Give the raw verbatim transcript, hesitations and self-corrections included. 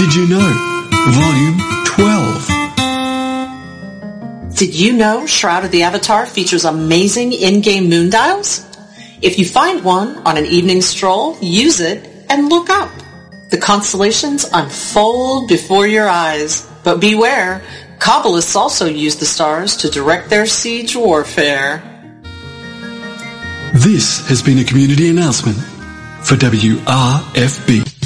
Did You Know? Volume twelve. Did you know Shroud of the Avatar features amazing in-game moon dials? If you find one on an evening stroll, use it and look up. The constellations unfold before your eyes. But beware, Kabbalists also use the stars to direct their siege warfare. This has been a community announcement for W R F B.